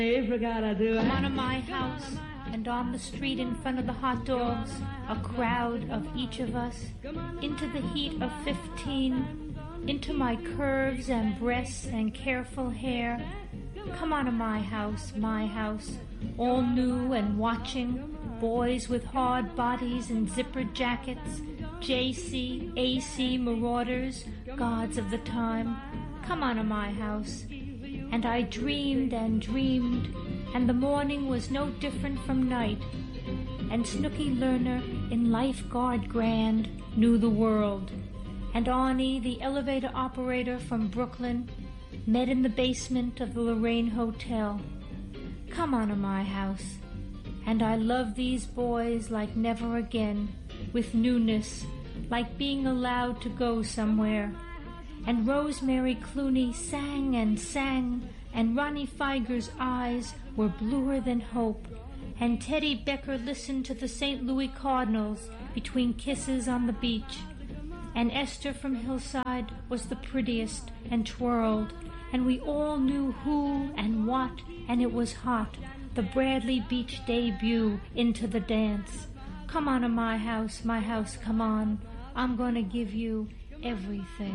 Come on to my house, and on the street in front of the hot dogs, a crowd of each of us, into the heat of 15, into my curves and breasts and careful hair. Come on to my house, all new and watching, boys with hard bodies and zippered jackets, JC, AC marauders, gods of the time. Come on to my house. And I dreamed and dreamed, and the morning was no different from night. And Snooky Lerner, in lifeguard grand, knew the world. And Arnie, the elevator operator from Brooklyn, met in the basement of the Lorraine Hotel. Come on to my house. And I love these boys like never again, with newness, like being allowed to go somewhere. And Rosemary Clooney sang and sang, and Ronnie Feiger's eyes were bluer than hope, and Teddy Becker listened to the St. Louis Cardinals between kisses on the beach, and Esther from Hillside was the prettiest and twirled, and we all knew who and what, and it was hot, the Bradley Beach debut into the dance. Come on to my house, come on. I'm going to give you everything.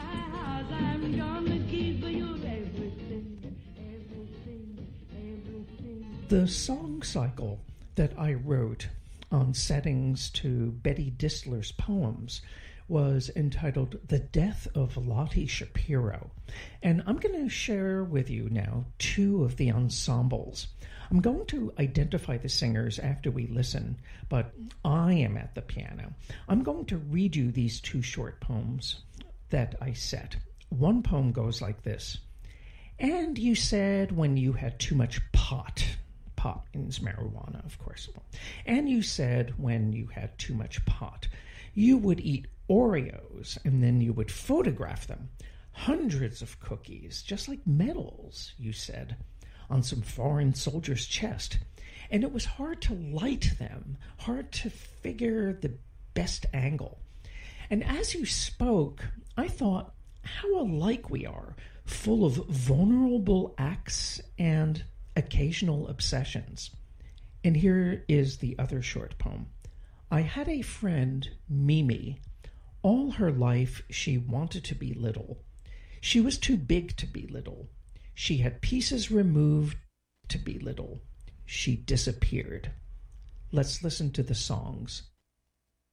The song cycle that I wrote on settings to Betty Distler's poems was entitled The Death of Lottie Shapiro. And I'm going to share with you now two of the ensembles. I'm going to identify the singers after we listen, but I am at the piano. I'm going to read you these two short poems that I set. One poem goes like this. And you said when you had too much pot means marijuana, of course. And you said when you had too much pot, you would eat Oreos and then you would photograph them. Hundreds of cookies, just like medals, you said, on some foreign soldier's chest. And it was hard to light them, hard to figure the best angle. And as you spoke, I thought how alike we are, full of vulnerable acts and occasional obsessions. And here is the other short poem. I had a friend, Mimi. All her life she wanted to be little. She was too big to be little. She had pieces removed to be little. She disappeared. Let's listen to the songs.